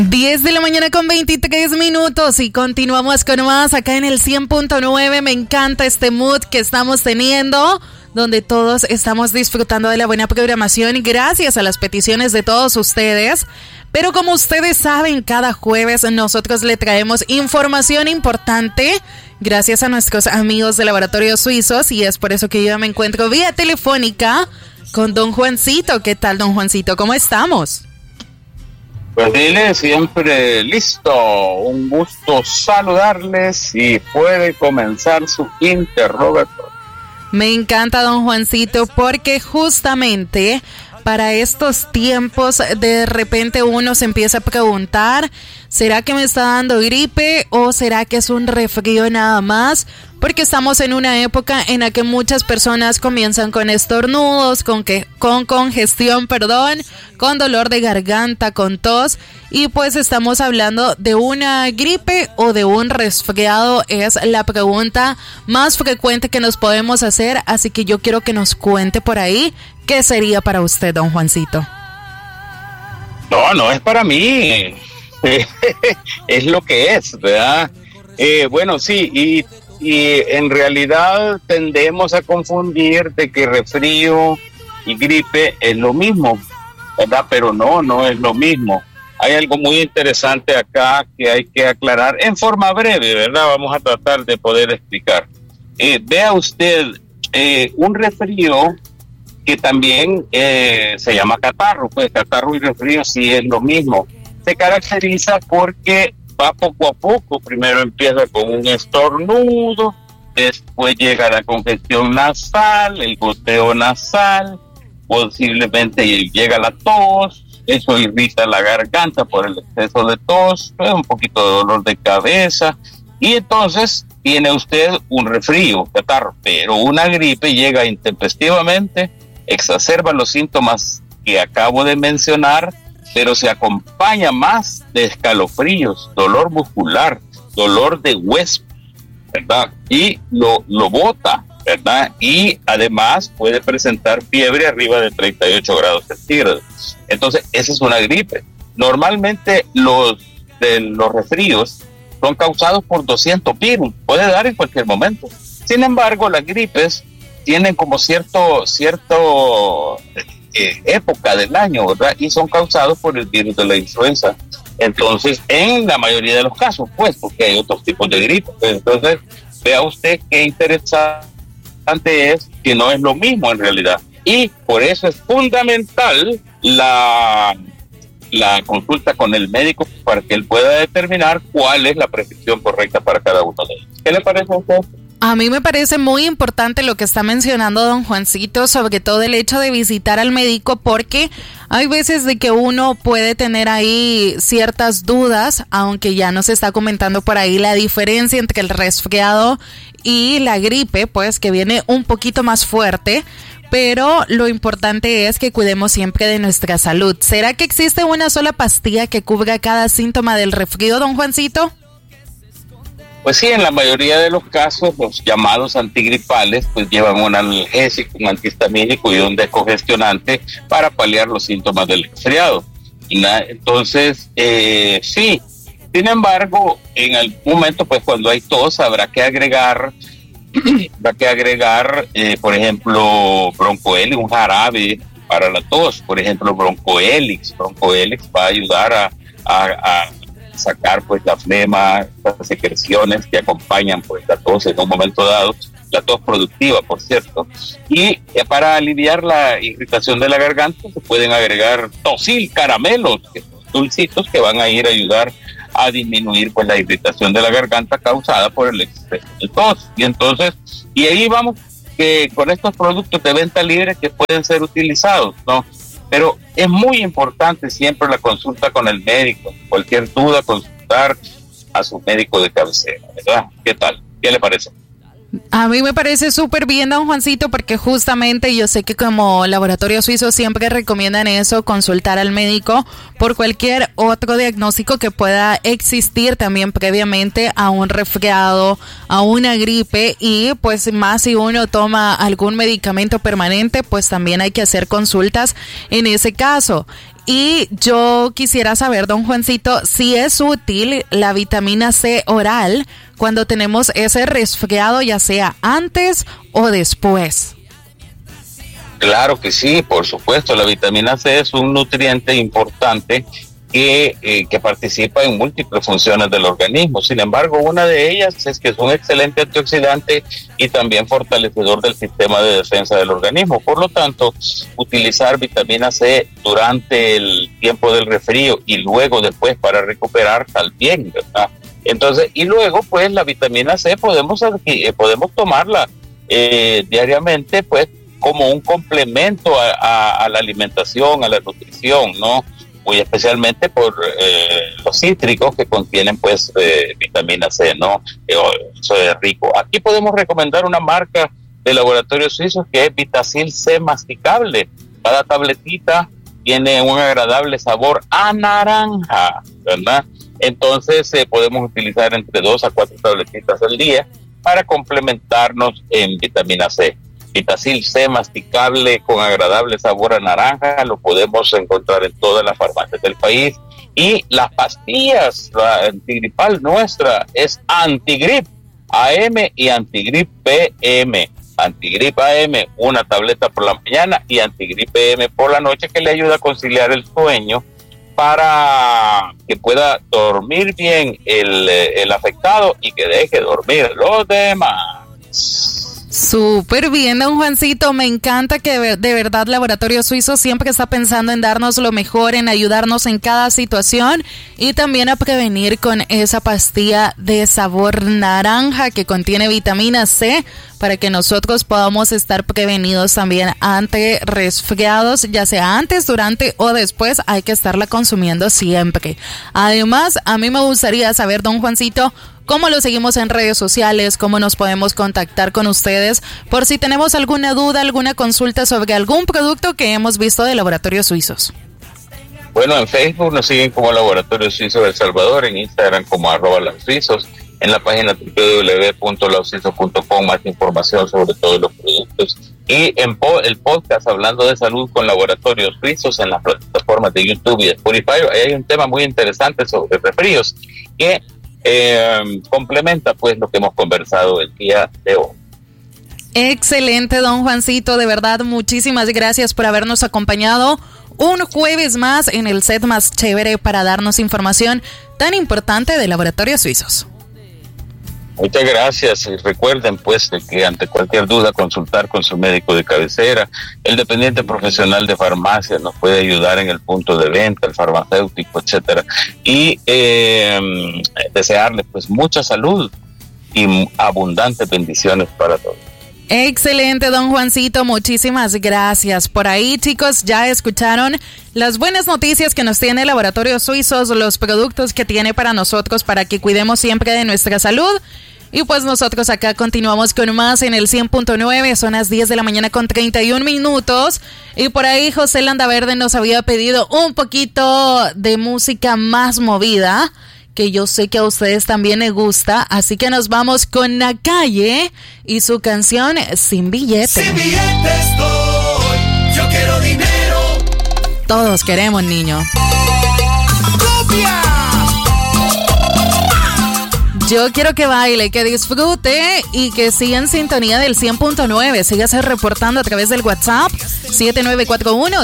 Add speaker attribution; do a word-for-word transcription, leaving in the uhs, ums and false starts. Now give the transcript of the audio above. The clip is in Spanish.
Speaker 1: diez de la mañana con veintitrés minutos y continuamos con más acá en el cien punto nueve. Me encanta este mood que estamos teniendo, donde todos estamos disfrutando de la buena programación y gracias a las peticiones de todos ustedes. Pero como ustedes saben, cada jueves nosotros le traemos información importante gracias a nuestros amigos de Laboratorios Suizos y es por eso que yo me encuentro vía telefónica con don Juancito. ¿Qué tal, don Juancito? ¿Cómo estamos?
Speaker 2: Pues dile, siempre listo, un gusto saludarles y puede comenzar su interrogatorio.
Speaker 1: Me encanta, don Juancito, porque justamente para estos tiempos de repente uno se empieza a preguntar, ¿será que me está dando gripe o será que es un resfrío nada más? Porque estamos en una época en la que muchas personas comienzan con estornudos, con, que, con congestión, perdón, con dolor de garganta, con tos, y pues estamos hablando de una gripe o de un resfriado, es la pregunta más frecuente que nos podemos hacer, así que yo quiero que nos cuente por ahí, ¿qué sería para usted, don Juancito?
Speaker 2: No, no es para mí, es lo que es, ¿verdad? Eh, bueno, sí, y... Y en realidad tendemos a confundir de que resfrío y gripe es lo mismo, ¿verdad? Pero no, no es lo mismo. Hay algo muy interesante acá que hay que aclarar en forma breve, ¿verdad? Vamos a tratar de poder explicar. Eh, vea usted, eh, un resfrío que también eh, se llama catarro, pues catarro y resfrío sí es lo mismo. Se caracteriza porque va poco a poco, primero empieza con un estornudo, después llega la congestión nasal, el goteo nasal, posiblemente llega la tos, eso irrita la garganta por el exceso de tos, un poquito de dolor de cabeza, y entonces tiene usted un resfrío, catarro, pero una gripe llega intempestivamente, exacerba los síntomas que acabo de mencionar, pero se acompaña más de escalofríos, dolor muscular, dolor de hueso, ¿verdad? Y lo, lo bota, ¿verdad? Y además puede presentar fiebre arriba de treinta y ocho grados centígrados. Entonces, esa es una gripe. Normalmente los, de los resfríos son causados por doscientos virus, puede dar en cualquier momento. Sin embargo, las gripes tienen como cierto, cierto eh, época del año, ¿verdad? Y son causados por el virus de la influenza. Entonces, en la mayoría de los casos, pues, porque hay otros tipos de gripe. Entonces, vea usted qué interesante es que no es lo mismo en realidad. Y por eso es fundamental la, la consulta con el médico para que él pueda determinar cuál es la prescripción correcta para cada uno de ellos. ¿Qué le parece a usted?
Speaker 1: A mí me parece muy importante lo que está mencionando don Juancito, sobre todo el hecho de visitar al médico, porque hay veces de que uno puede tener ahí ciertas dudas, aunque ya nos está comentando por ahí la diferencia entre el resfriado y la gripe, pues que viene un poquito más fuerte, pero lo importante es que cuidemos siempre de nuestra salud. ¿Será que existe una sola pastilla que cubra cada síntoma del resfriado, don Juancito?
Speaker 2: Pues sí, en la mayoría de los casos, los llamados antigripales, pues llevan un analgésico, un antihistamínico y un descongestionante para paliar los síntomas del resfriado. Entonces, eh, sí, sin embargo, en algún momento, pues cuando hay tos, habrá que agregar, habrá que agregar, eh, por ejemplo, broncoelix, un jarabe para la tos, por ejemplo, broncoelix. Broncoelix va a ayudar a, a, a sacar pues la flema, las secreciones que acompañan pues la tos en un momento dado, la tos productiva, por cierto. Y eh, para aliviar la irritación de la garganta se pueden agregar tosil, caramelos, que son dulcitos que van a ir a ayudar a disminuir pues la irritación de la garganta causada por el exceso de tos. Y entonces, y ahí vamos que con estos productos de venta libre que pueden ser utilizados, ¿no? Pero es muy importante siempre la consulta con el médico. Cualquier duda, consultar a su médico de cabecera, ¿verdad? ¿Qué tal? ¿Qué le parece?
Speaker 1: A mí me parece súper bien, don Juancito, porque justamente yo sé que como Laboratorio Suizo siempre recomiendan eso, consultar al médico por cualquier otro diagnóstico que pueda existir también previamente a un resfriado, a una gripe, y pues más si uno toma algún medicamento permanente, pues también hay que hacer consultas en ese caso. Y yo quisiera saber, don Juancito, si es útil la vitamina C oral cuando tenemos ese resfriado, ya sea antes o después.
Speaker 2: Claro que sí, por supuesto. La vitamina C es un nutriente importante que, eh, que participa en múltiples funciones del organismo. Sin embargo, una de ellas es que es un excelente antioxidante y también fortalecedor del sistema de defensa del organismo. Por lo tanto, utilizar vitamina C durante el tiempo del resfrío y luego después para recuperar también, ¿verdad? Entonces, y luego pues la vitamina C podemos, eh, podemos tomarla eh, diariamente pues como un complemento a, a, a la alimentación, a la nutrición, ¿no? Muy especialmente por eh, los cítricos que contienen pues eh, vitamina C, ¿no? Eso es rico. Aquí podemos recomendar una marca de laboratorios suizos que es Vitacil C masticable. Cada tabletita tiene un agradable sabor a naranja, ¿verdad? Entonces eh, podemos utilizar entre dos a cuatro tabletitas al día para complementarnos en vitamina C. Vitacil C masticable con agradable sabor a naranja lo podemos encontrar en todas las farmacias del país. Y las pastillas, la antigripal nuestra es Antigrip A M y Antigrip P M. Antigrip A M, una tableta por la mañana, y Antigrip P M por la noche, que le ayuda a conciliar el sueño para que pueda dormir bien el, el afectado y que deje dormir los demás.
Speaker 1: Súper bien, don Juancito, me encanta que de verdad Laboratorio Suizo siempre está pensando en darnos lo mejor, en ayudarnos en cada situación y también a prevenir con esa pastilla de sabor naranja que contiene vitamina C para que nosotros podamos estar prevenidos también ante resfriados, ya sea antes, durante o después. Hay que estarla consumiendo siempre. Además, a mí me gustaría saber, don Juancito, ¿cómo lo seguimos en redes sociales? ¿Cómo nos podemos contactar con ustedes? Por si tenemos alguna duda, alguna consulta sobre algún producto que hemos visto de Laboratorios Suizos.
Speaker 2: Bueno, en Facebook nos siguen como Laboratorios Suizos de El Salvador, en Instagram como arroba los suizos, en la página doble u doble u doble u punto los suizos punto com más información sobre todos los productos, y en po- el podcast Hablando de Salud con Laboratorios Suizos en las plataformas de YouTube y de Spotify. Ahí hay un tema muy interesante sobre resfríos que Eh, complementa pues lo que hemos conversado el día de hoy.
Speaker 1: Excelente, don Juancito, de verdad muchísimas gracias por habernos acompañado un jueves más en el set más chévere para darnos información tan importante de Laboratorios Suizos.
Speaker 2: Muchas gracias, y recuerden pues de que ante cualquier duda consultar con su médico de cabecera. El dependiente profesional de farmacia nos puede ayudar en el punto de venta, el farmacéutico, etcétera. Y eh, desearles pues mucha salud y abundantes bendiciones para todos.
Speaker 1: Excelente, don Juancito, muchísimas gracias. Por ahí, chicos, ya escucharon las buenas noticias que nos tiene Laboratorios Suizos, los productos que tiene para nosotros para que cuidemos siempre de nuestra salud. Y pues nosotros acá continuamos con más en el cien punto nueve, son las diez de la mañana con treinta y un minutos. Y por ahí José Landaverde nos había pedido un poquito de música más movida, que yo sé que a ustedes también les gusta, así que nos vamos con La Calle y su canción Sin Billete.
Speaker 3: Sin billete estoy, yo quiero dinero.
Speaker 1: Todos queremos, niño.
Speaker 3: ¡Copia!
Speaker 1: Yo quiero que baile, que disfrute y que siga en sintonía del cien punto nueve. Sígase reportando a través del WhatsApp siete nueve cuatro uno